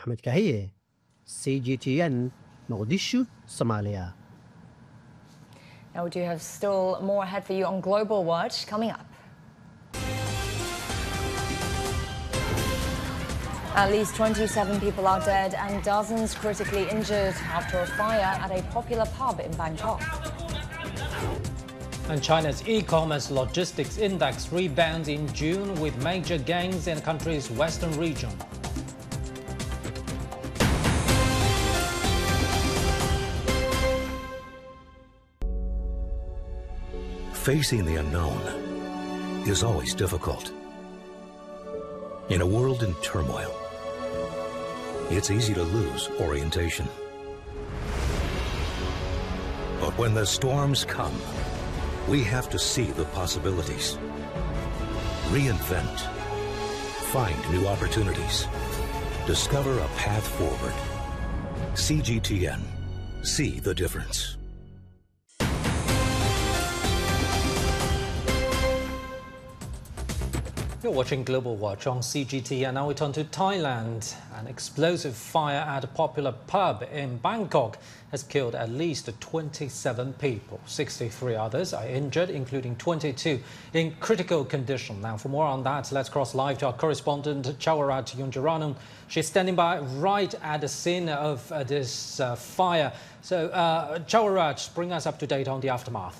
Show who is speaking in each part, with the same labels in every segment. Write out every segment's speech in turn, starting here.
Speaker 1: Ahmed Kahiye, CGTN, Mogadishu, Somalia.
Speaker 2: Now we do have still more ahead for you on Global Watch coming up. At least 27 people are dead and dozens critically injured after a fire at a popular pub in Bangkok.
Speaker 3: And China's e-commerce logistics index rebounds in June with major gains in the country's western region.
Speaker 4: Facing the unknown is always difficult. In a world in turmoil, it's easy to lose orientation. But when the storms come, we have to see the possibilities, reinvent, find new opportunities, discover a path forward. CGTN, see the difference.
Speaker 3: You're watching Global Watch on CGTN. Now we turn to Thailand. An explosive fire at a popular pub in Bangkok has killed at least 27 people. 63 others are injured, including 22 in critical condition. Now, for more on that, let's cross live to our correspondent, Chawarat Yongiranong. She's standing by right at the scene of this fire. So, Chawarat, bring us up to date on the aftermath.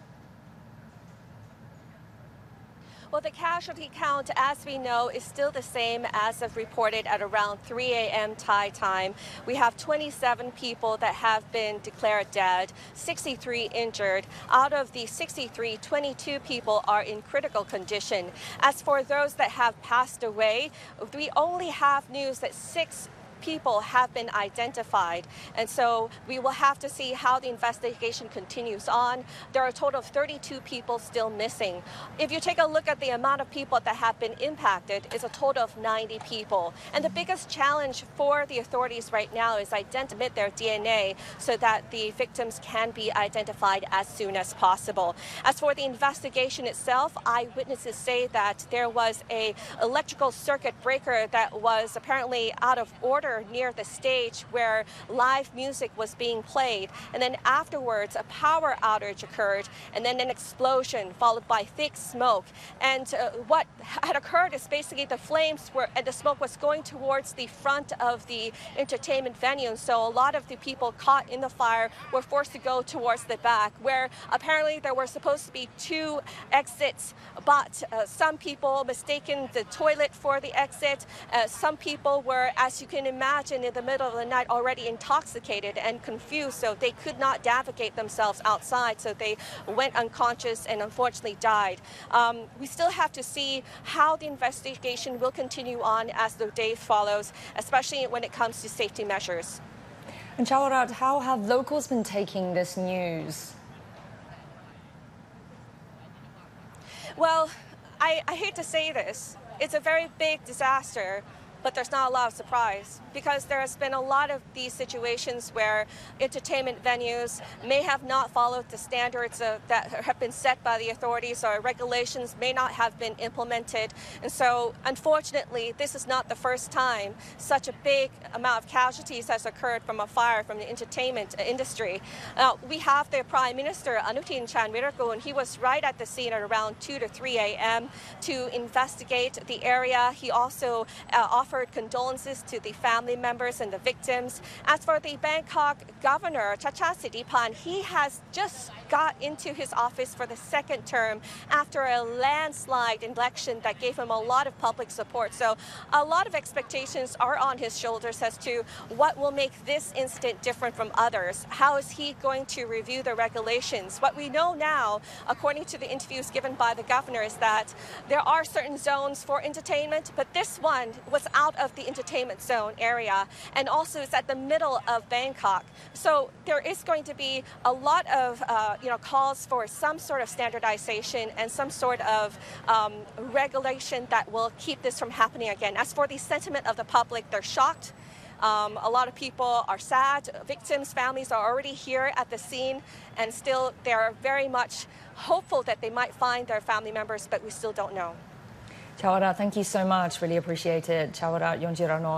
Speaker 5: Well, the casualty count, as we know, is still the same as of reported at around 3 a.m. Thai time. We have 27 people that have been declared dead, 63 injured. Out of the 63, 22 people are in critical condition. As for those that have passed away, we only have news that 6 people have been identified, and so we will have to see how the investigation continues on. There are a total of 32 people still missing. If you take a look at the amount of people that have been impacted, it's a total of 90 people. And the biggest challenge for the authorities right now is identify their DNA so that the victims can be identified as soon as possible. As for the investigation itself, eyewitnesses say that there was an electrical circuit breaker that was apparently out of order near the stage where live music was being played, and then afterwards a power outage occurred, and then an explosion followed by thick smoke. And what had occurred is basically the flames were and the smoke was going towards the front of the entertainment venue, and so a lot of the people caught in the fire were forced to go towards the back, where apparently there were supposed to be 2 exits, but some people mistaken the toilet for the exit. Some people were, as you can imagine, in the middle of the night already intoxicated and confused, so they could not navigate themselves outside, so they went unconscious and unfortunately died. We still have to see how the investigation will continue on as the day follows, especially when it comes to safety measures.
Speaker 2: And Chawarat, how have locals been taking this news?
Speaker 5: Well, I hate to say this, it's a very big disaster, but there's not a lot of surprise, because there has been a lot of these situations where entertainment venues may have not followed the standards that have been set by the authorities, or regulations may not have been implemented. And so, unfortunately, this is not the first time such a big amount of casualties has occurred from a fire from the entertainment industry. We have the Prime Minister, Anutin Charnvirakul. He was right at the scene at around 2 to 3 a.m. to investigate the area. He also offered condolences to the family members and the victims. As for the Bangkok governor, Chachad Sittipan, he has just got into his office for the 2nd term after a landslide election that gave him a lot of public support. So a lot of expectations are on his shoulders as to what will make this incident different from others. How is he going to review the regulations? What we know now, according to the interviews given by the governor, is that there are certain zones for entertainment, but this one was out of the entertainment zone area, and also it's at the middle of Bangkok. So there is going to be a lot of calls for some sort of standardization and some sort of regulation that will keep this from happening again. As for the sentiment of the public, they're shocked. A lot of people are sad. Victims' families are already here at the scene, and still they're very much hopeful that they might find their family members, but we still don't know.
Speaker 2: Chawarat, thank you so much. Really appreciate it. Chawarat Yongiranong.